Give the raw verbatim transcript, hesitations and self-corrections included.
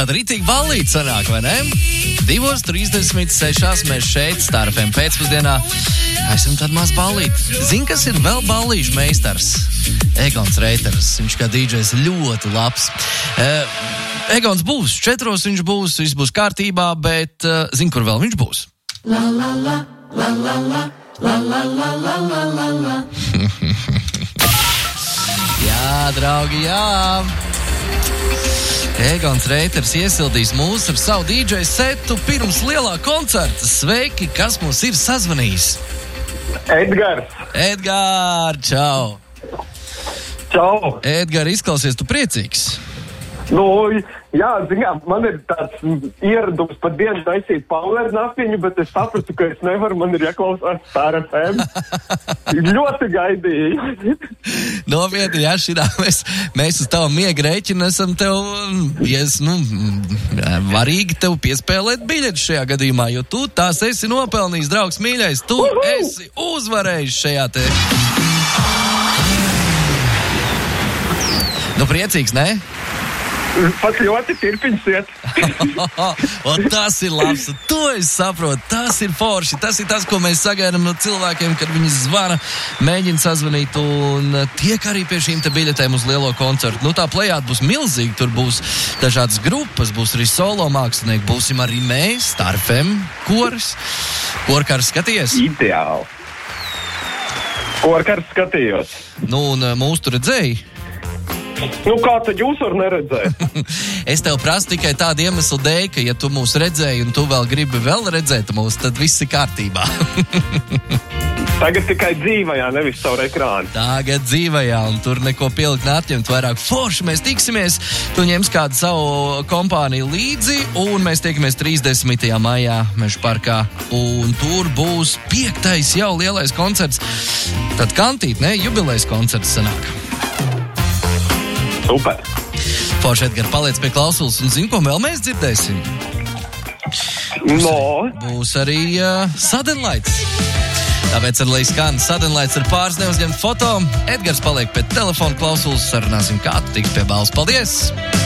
Tāda rītīgi ballīte sanāk, vai ne? Divos trīsdesmit sešās mēs šeit, Star F M pēcpusdienā, esam tāda maz ballīte. Zini, kas ir vēl ballīšu meistars? Egons Reiters. Viņš kā dīdžejs ļoti labs. Uh, Egons būs, četros viņš būs, viss būs kārtībā, bet uh, zini, kur vēl viņš būs? La la la, la la la, la la la la la la la. Jā, draugi, jā. Egons Reiters iesildīs mūs ar savu dīdžeju setu pirms lielā koncerta. Sveiki, kas mums ir sazvanījis? Edgars. Edgār, čau. Čau. Edgār, izklausies tu priecīgs? Nu, jā, zinām, man ir tāds ieradums pat dienu taisīt power napiņu, bet es sapratu, ka es nevaru, man ir jāklausās Star F M. Ļoti gaidīju. Nopietni, jā, šitā mēs, mēs uz tavu miega rēķinu esam tev, yes, nu, varīgi tev piespēlēt biļetes šajā gadījumā, jo tu tās esi nopelnījis, draugs mīļais, tu Uhu! esi uzvarējis šajā te. Nu, priecīgs, ne? Pat ļoti tirpiņš iet. O, tas ir labs, to es saprotu, tas ir forši, tas ir tas, ko mēs sagaidām no cilvēkiem, kad viņi zvana, mēģina sazvanīt un tiek arī pie šīm te biļetēm uz lielo koncertu. Nu, tā plejāta būs milzīga, tur būs dažādas grupas, būs arī solo mākslinieki, būsim arī mēs, Star F M, koris. Korkars skaties? Ideāli. Korkars skatījos. Nu, un mūs tu redzēji? Nu, kā tad jūs var neredzēt? Es tev prasu tikai tādu iemeslu dēļ, ka ja tu mūs redzēji un tu vēl gribi vēl redzēt mūs, tad viss ir kārtībā. Tagad tikai dzīvajā, nevis caur ekrānu. Tagad dzīvajā, un tur neko pielikt neatņemt vairāk. Forši, mēs tiksimies, tu ņems kādu savu kompāniju līdzi, un mēs tiekamies trīsdesmitajā maijā Meža parkā, un tur būs piektais jau lielais koncerts. Tad kantīt, ne? Jubilejas koncerts sanāk. Super. Forši, Edgar, paliec pie klausulas un zini, ko vēl mēs dzirdēsim? Būs, no. arī, būs arī uh, Suddenlights. Tāpēc ar lai skan Suddenlights ar pāris neuzņemt foto. Edgars paliek pie telefona klausulas, sarunāsim, kā tu tiks pie balvas. Paldies!